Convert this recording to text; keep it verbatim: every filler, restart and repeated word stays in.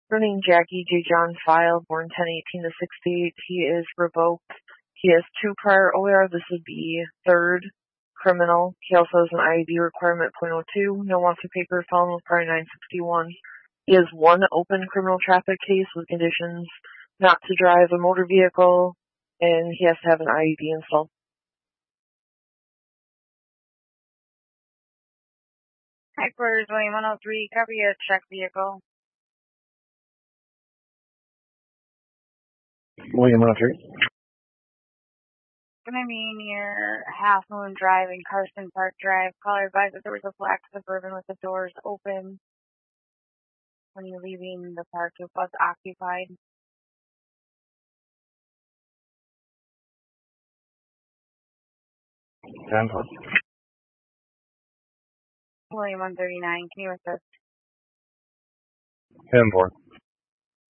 Running Jackie J. John file, born ten eighteen to sixty-eight. He is revoked. He has two prior O R. This would be third criminal. He also has an I D requirement point oh two. No wants of paper, felon with prior nine sixty-one. He has one open criminal traffic case with conditions not to drive a motor vehicle, and he has to have an I D installed. Headquarters, William one oh three, copy a check vehicle. William one oh three. Gonna be near Half Moon Drive and Carson Park Drive. Caller advised that there was a black Suburban with the doors open. When you're leaving the park, it was occupied. ten four. William one thirty-nine, can you assist? ten four.